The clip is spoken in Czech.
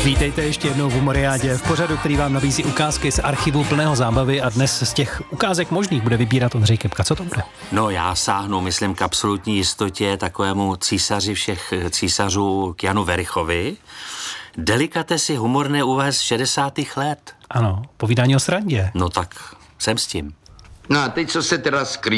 Vítejte ještě jednou v Humoriádě, v pořadu, který vám nabízí ukázky z archivu plného zábavy a dnes z těch ukázek možných bude vybírat Ondřej Kepka. Co to bude? No já sáhnu, myslím, k absolutní jistotě takovému císaři všech císařů k Janu Verichovi. Delikatesy humorné úvahy z 60. let. Ano, povídání o srandě. No tak jsem s tím. No a teď co se teda skrývá?